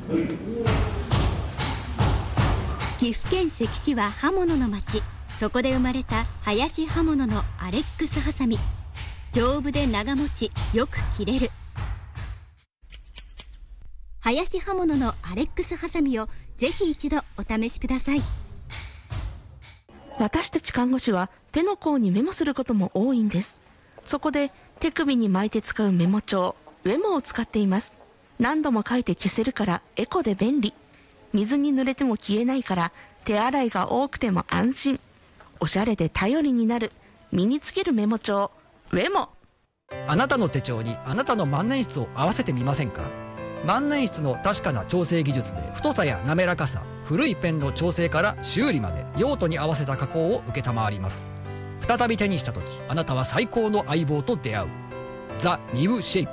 岐阜県関市は刃物の町。そこで生まれた林刃物のアレックスハサミ。丈夫で長持ち、よく切れる。林刃物のアレックスハサミをぜひ一度お試しください。 私たち看護師は手の甲にメモすることも多いんです。そこで手首に巻いて使うメモ帳、ウェモを使っています。何度も書いて消せるからエコで便利。水に濡れても消えないから手洗いが多くても安心。おしゃれで頼りになる身につけるメモ帳、ウェモ。 あなたの手帳にあなたの万年筆を合わせてみませんか？万年筆の確かな調整技術で太さや滑らかさ、古いペンの調整から修理まで用途に合わせた加工を承ります。再び手にした時、あなたは最高の相棒と出会う。ザ・ニューシェイプ。